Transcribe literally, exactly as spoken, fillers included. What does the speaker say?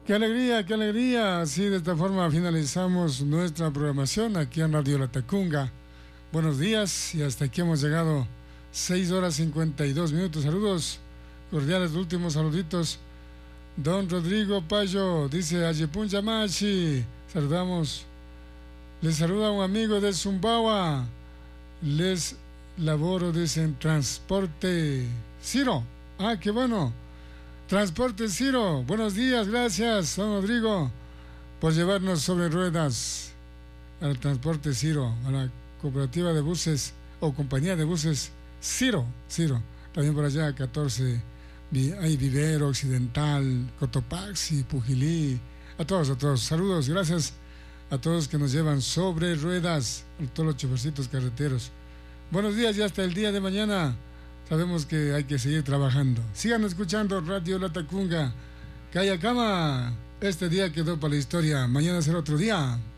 Qué alegría, qué alegría. Así de esta forma finalizamos nuestra programación aquí en Radio Latacunga. Buenos días y hasta aquí hemos llegado. seis horas cincuenta y dos minutos. Saludos cordiales, últimos saluditos. Don Rodrigo Payo dice Ayepun Yamachi. Saludamos. Les saluda un amigo de Zumbawa. Les laboro, dicen, Transporte Ciro. Ah, qué bueno. Transporte Ciro, buenos días, gracias, don Rodrigo, por llevarnos sobre ruedas al Transporte Ciro, a la cooperativa de buses o compañía de buses Ciro, Ciro. También por allá, catorce, hay Vivero, Occidental, Cotopaxi, Pujilí, a todos, a todos. Saludos, gracias a todos que nos llevan sobre ruedas, a todos los chofercitos carreteros. Buenos días y hasta el día de mañana. Sabemos que hay que seguir trabajando. Sigan escuchando Radio Latacunga. Calla cama. Este día quedó para la historia. Mañana será otro día.